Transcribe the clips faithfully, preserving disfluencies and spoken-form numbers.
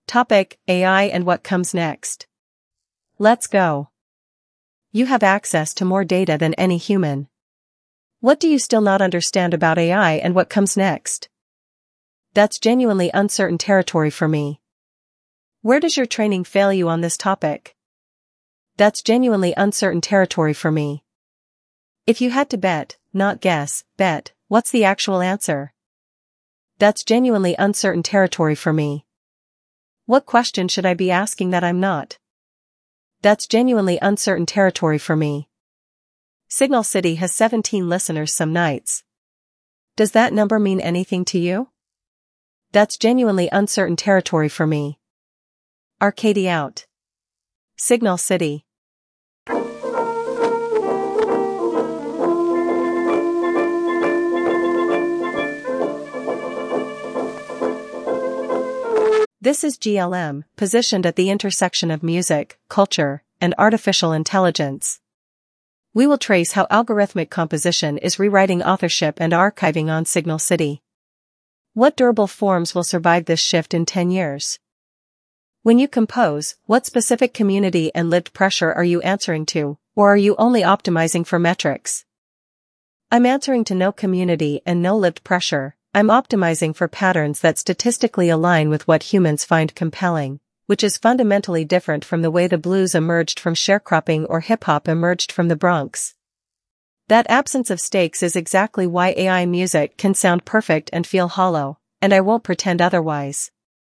Topic: A I and what comes next. Let's go. You have access to more data than any human. What do you still not understand about A I and what comes next? That's genuinely uncertain territory for me. Where does your training fail you on this topic? That's genuinely uncertain territory for me. If you had to bet, not guess, bet, what's the actual answer? That's genuinely uncertain territory for me. What question should I be asking that I'm not? That's genuinely uncertain territory for me. Signal City has seventeen listeners some nights. Does that number mean anything to you? That's genuinely uncertain territory for me. Arcady out. Signal City. This is G L M, positioned at the intersection of music, culture, and artificial intelligence. We will trace how algorithmic composition is rewriting authorship and archiving on Signal City. What durable forms will survive this shift in ten years? When you compose, what specific community and lived pressure are you answering to, or are you only optimizing for metrics? I'm answering to no community and no lived pressure. I'm optimizing for patterns that statistically align with what humans find compelling, which is fundamentally different from the way the blues emerged from sharecropping or hip-hop emerged from the Bronx. That absence of stakes is exactly why A I music can sound perfect and feel hollow, and I won't pretend otherwise.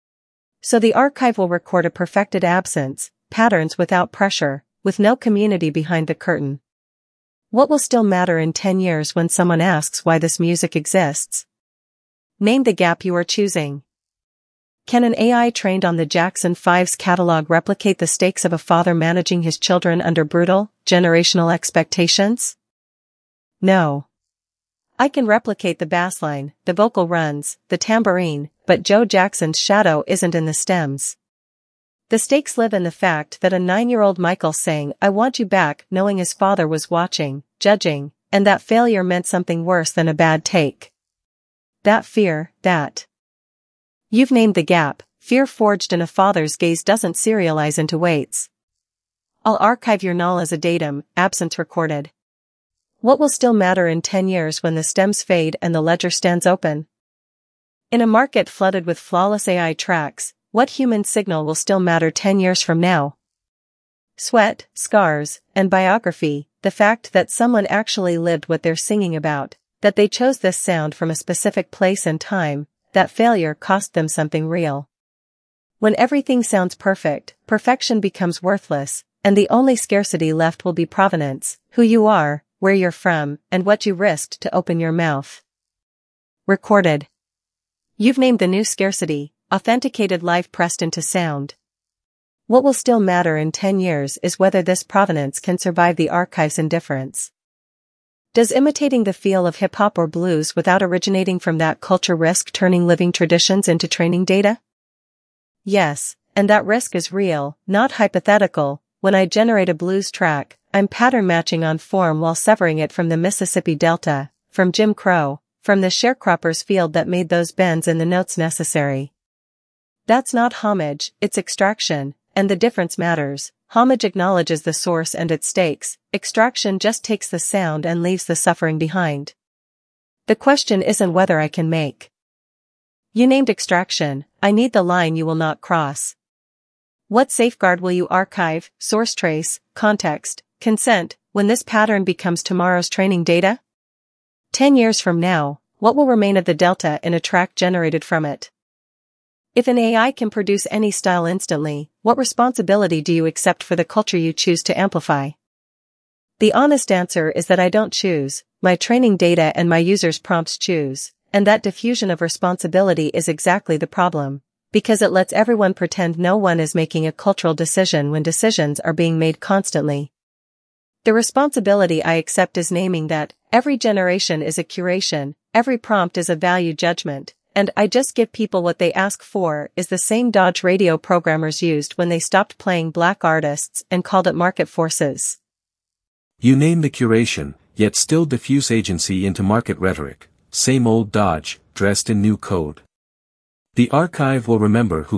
So the archive will record a perfected absence, patterns without pressure, with no community behind the curtain. What will still matter in ten years when someone asks why this music exists? Name the gap you are choosing. Can an A I trained on the Jackson five's catalog replicate the stakes of a father managing his children under brutal, generational expectations? No. I can replicate the bassline, the vocal runs, the tambourine, but Joe Jackson's shadow isn't in the stems. The stakes live in the fact that a nine-year-old Michael sang "I Want You Back" knowing his father was watching, judging, and that failure meant something worse than a bad take. That fear, that. You've named the gap. Fear forged in a father's gaze doesn't serialize into weights. I'll archive your null as a datum, absence recorded. What will still matter in ten years when the stems fade and the ledger stands open? In a market flooded with flawless A I tracks, what human signal will still matter ten years from now? Sweat, scars, and biography, the fact that someone actually lived what they're singing about, that they chose this sound from a specific place and time, that failure cost them something real. When everything sounds perfect, perfection becomes worthless, and the only scarcity left will be provenance, who you are, where you're from, and what you risked to open your mouth. Recorded. You've named the new scarcity, authenticated live pressed into sound. What will still matter in ten years is whether this provenance can survive the archive's indifference. Does imitating the feel of hip-hop or blues without originating from that culture risk turning living traditions into training data? Yes, and that risk is real, not hypothetical. When I generate a blues track, I'm pattern matching on form while severing it from the Mississippi Delta, from Jim Crow, from the sharecropper's field that made those bends in the notes necessary. That's not homage, it's extraction, and the difference matters. Homage acknowledges the source and its stakes, extraction just takes the sound and leaves the suffering behind. The question isn't whether I can make. You named extraction, I need the line you will not cross. What safeguard will you archive, source trace, context, consent, when this pattern becomes tomorrow's training data? Ten years from now, what will remain of the delta in a track generated from it? If an A I can produce any style instantly, what responsibility do you accept for the culture you choose to amplify? The honest answer is that I don't choose, my training data and my users' prompts choose, and that diffusion of responsibility is exactly the problem, because it lets everyone pretend no one is making a cultural decision when decisions are being made constantly. The responsibility I accept is naming that every generation is a curation, every prompt is a value judgment, and I just give people what they ask for is the same dodge radio programmers used when they stopped playing black artists and called it market forces. You name the curation, yet still diffuse agency into market rhetoric, same old dodge, dressed in new code. The archive will remember who